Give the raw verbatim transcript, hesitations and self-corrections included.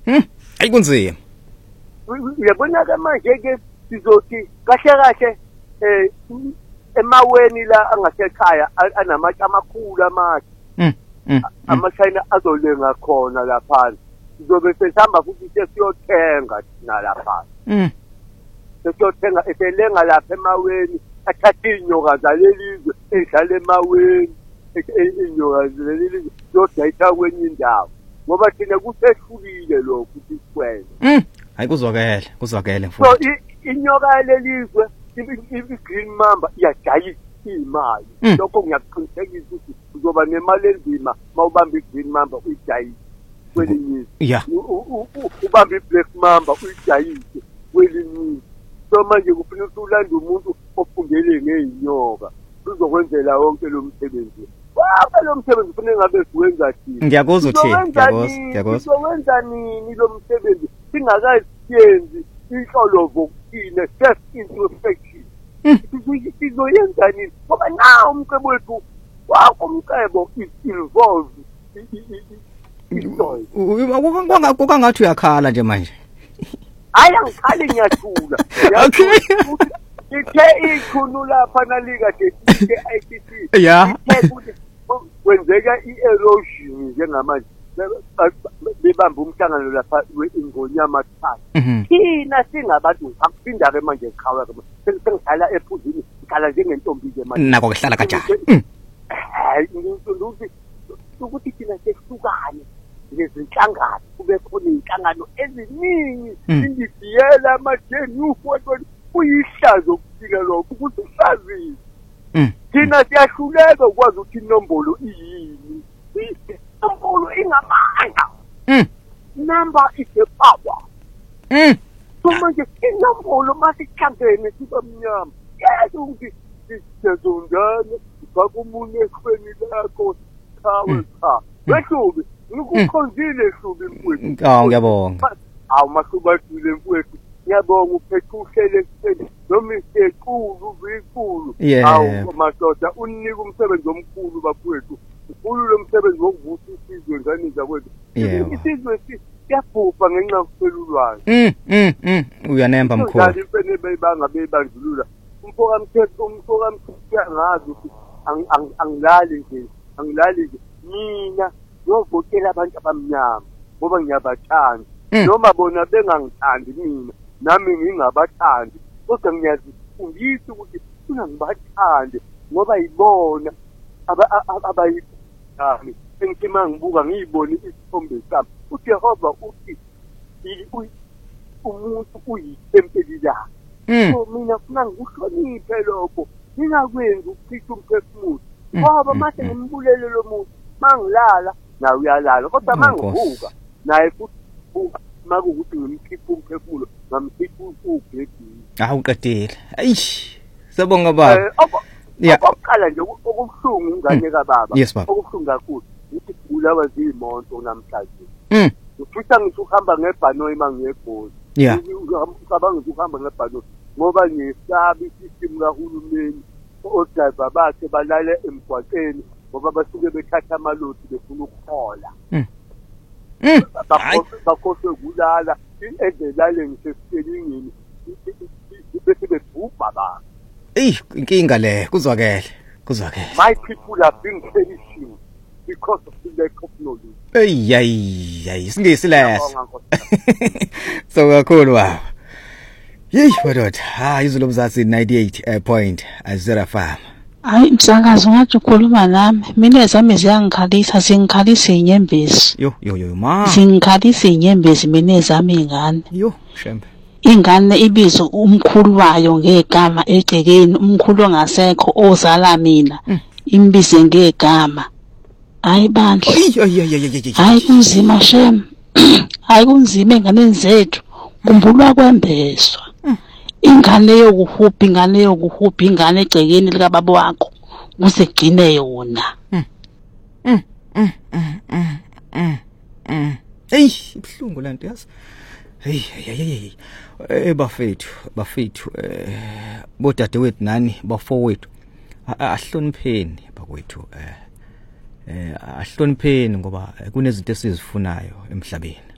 hm ayikunzima uyabona ke manje ke sizothi kahle kahle eh emaweni la angasekhaya anamatshe amakhulu amahle mm amashayina azolenga khona lapha sizobe sesihamba futhi sesiyothenga thina lapha mm sesiyothenga eselenga lapha emaweni athatha inyoka zalelizwe edlala emaweni inyoka zalelizwe yodayisa kwenye indawo ngoba thina kusehlukile lokho sikwenza mm hayi kuzwakele kuzwakele mfowethu so inyoka lelizwe i-green mamba iyadayisa imali lokho ngiyakuqinisekisa ukuthi uzoba nemali enzima mawubamba i-green mamba uyidayise kwelinye yeah ubamba i-black mamba uyidayise kwelinye so manje kufanele ukuthi ulande umuntu ofundele ngeinyoka uzokwenzela wonke lo msebenzi wonke lo msebenzi kufanele ngabe siwenza thina ngiyakuzwa uthini ngiyakuzwa ngiyakuzwa sizowenza nini lo msebenzi singakayenzi inhlolovo kine self introspection sizoyenza nini ngoba nawo umcebo wethu wakho umcebo is involved kukangathi uyakhala nje manje hayi angikhali ngiyathula okay ithe ikhulu lapha nalika ke I C C yeah kwenzeka i-erosion njengamanje bebamba umhlangano lapha weingonyama thatha thina singabantu akuphinda ke manje eqhawe ke sengihlala ephuzini ngikhala njengentombi ke manje nako kuhlala kanjani hayi ngikuthi ukuthi thina sehlukane ngezinhlangano kube khona inhlangano eziningi indidiyela amajeni ufotho kuyihlazo ukufika lokho ukuthi usazile thina siyahluleka ukwazi ukuthi inombolo iyini inombolo ingamandla number is a power so manje inombolo masihlangene sibamnyama yazi ukuthi sizongana bakumunye ekhweni lakho chawe cha wehlubi ngikukhonzile hlubi mfowethu awu ngiyabonga awu masubasile mfowethu ngiyabonga uphethe uhlele kuseni noma isequlu vikulu awu madoda unika umsebenzi omkhulu bafowethu ukhulu lo msebenzi wokuvusa isizwe ngani zakwethu isizwe siyabhubha ngenxa yokuselulwayo mm mm mm uyanemba mkhulu ngani impene beyibanga beyibandlulula umfoka mthetho umfoka mthetho ngazi ukuthi angilali nje angilali nje mina ngiyovotela abantu abamnyama ngoba ngiyabathanda noma bona bengangithandi mina nami ngingabathandi kodwa ngiyazifundisa ukuthi unangibathande ngoba yibona abayithami engithi mangibuka ngiyibone isithombe sami uJehova uthi umuntu uyitempeli lakhe so mina kufuna ngikuhloniphe lokho ngingakwenzi ukuchitha umphefumulo ngoba mase ngimbulele lo muntu mangilala nawe uyalala kodwa mangivuka naye futhi uvuka makuthi ngimkhipha umphefumulo ngamkhipha ubhedini ah uqedile ayish sabonga baba yeah oqala nje okubuhlungu ingane kababa okubuhlungu kakhulu ukuthi kulawa zimoto namhlanje mm ufisa ngithi uhamba ngebhanoyi mangiyegoli yeah ucabanga ukuthi uhamba ngebhanoyi ngoba ngesabi system kahulumeni odriver bakhe balale emgwaqeni ngoba basuke bethatha amalodi befuna ukukhola mm bakhohlwe kulala endlelale ngisesitelingini bese bebhubha ba eh inkinga le kuzwakele kuzwakele my people are being perishing because of the lack of knowledge hey hey hey singesilesa so kakhulu baba hey badoda ha izolo mzansi ninety-eight point zero F M hayi msakazi ngathi ukhuluma nami mina zami ziyangikhalisa zingikhalisa inyembezi yo yo yo ma zingikhalisa inyembezi mina zami ingane yo shembe ingane ibizo umkhulu wayo ngegama egcekeni umkhulu ongasekho ozala mina imbize ngegama hayi bandla hayi kunzima shem hayi kunzima enganeni zethu kumbulwa kwembeswa ingane yokuhupha ingane yokuhupha ingane egcekeni lika baba wakho kusegcine yona mm mm mm mm mm hey ibhlungu lanto yazi hey hey hey eh bafethu bafethu eh bodade wethu nani bafowethu ahlonipheni bakwethu eh eh ahlonipheni ngoba kunezinto esizifunayo emhlabeni